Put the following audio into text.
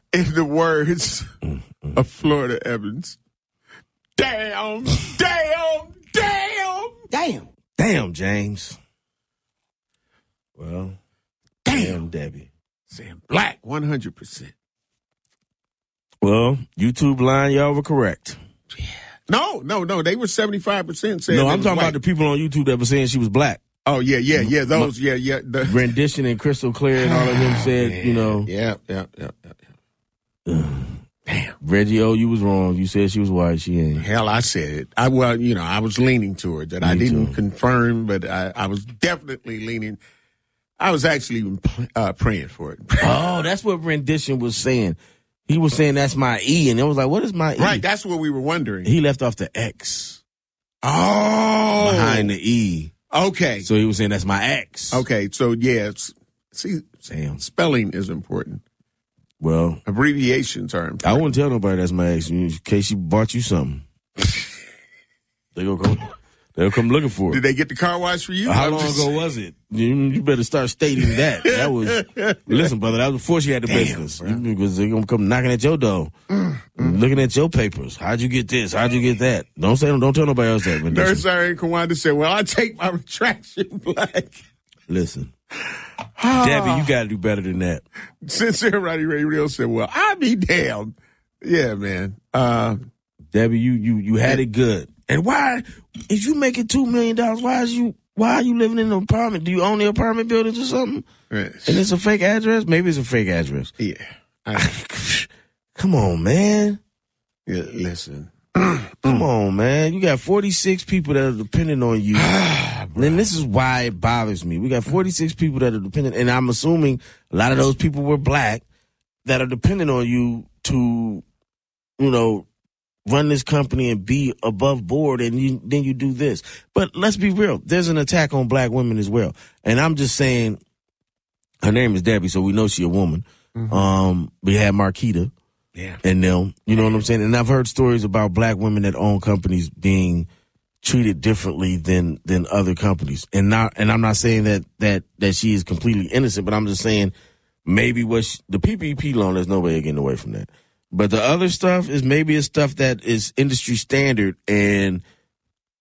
In the words of Florida Evans, damn. Damn, James. Well, damn, Debbie. Saying black 100%. Well, YouTube line, y'all were correct. No. They were 75% saying No, I'm was talking white. about the people on YouTube that were saying she was black. Oh, yeah. Those, yeah. The Rendition and Crystal Clear and all of them said, you know. Yeah. Damn. Reggie O, you was wrong. You said she was white. She ain't. Hell, I said it. I was leaning toward that. I didn't confirm, but I was definitely leaning. I was actually even praying for it. Oh, that's what Rendition was saying. He was saying that's my E, and it was like, what is my E? Right, that's what we were wondering. He left off the X. Oh. Behind the E. Okay. So he was saying that's my X. Okay, so yeah, see, Damn. spelling is important. Well, abbreviations are important. I wouldn't tell nobody that's my ex in case she bought you something. They'll come looking for it. Did they get the car wash for you? How long ago was it? You better start stating that. That was, listen, brother, that was before she had the business. Because they're going to come knocking at your door, looking at your papers. How'd you get this? How'd you get that? Don't tell nobody else that. Nurse Irene Kawanda said, well, I take my retraction back. Listen. Debbie, you got to do better than that. Sincere Roddy Radio said, well, I be damned. Yeah, man. Debbie, you had it good. And why, if you making $2 million, why are you living in an apartment? Do you own the apartment buildings or something? Yes. And it's a fake address? Maybe it's a fake address. Yeah. Come on, man. Yeah, listen. Come on, man. You got 46 people that are depending on you. And this is why it bothers me. We got 46 people that are dependent, and I'm assuming a lot of those people were black that are dependent on you to, run this company and be above board, and then you do this. But let's be real. There's an attack on black women as well. And I'm just saying, her name is Debbie, so we know she's a woman. Mm-hmm. We had Marquita. Yeah. And them, you know what I'm saying? And I've heard stories about black women that own companies being treated differently than other companies. And I'm not saying that she is completely innocent, but I'm just saying maybe the PPP loan, there's no way of getting away from that. But the other stuff is maybe it's stuff that is industry standard, and